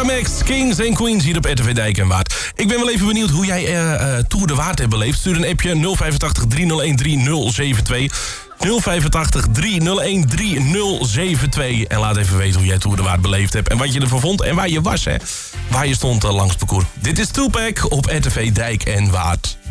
Max, Kings en Queens hier op RTV Dijk en Waard. Ik ben wel even benieuwd hoe jij Tour de Waard hebt beleefd. Stuur een appje 085 301 3072. 085 301 3072. En laat even weten hoe jij Tour de Waard beleefd hebt. En wat je ervan vond en waar je was, hè. Waar je stond langs het parcours. Dit is Tupac op RTV Dijk en Waard.